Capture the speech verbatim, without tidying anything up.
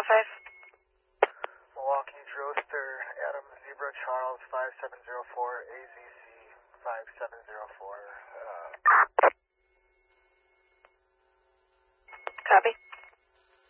five. Milwaukee Droster, Adam Zebra Charles five seven zero four, A Z C five seven zero four. Uh,